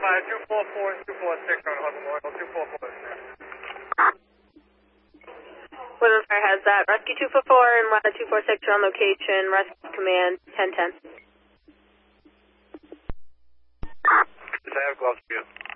244 and 246 on Hudson Memorial, 244. Woodland Fire has that. Rescue 244 and Ladder 246 are on location. Rescue Command 1010. I have gloves for you.